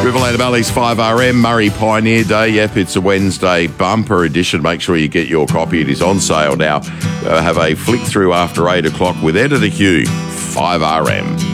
Riverland Valley's 5RM, Murray Pioneer Day. Yep, it's a Wednesday bumper edition. Make sure you get your copy. It is on sale now. Have a flick through after 8 o'clock with Editor Hugh, 5RM.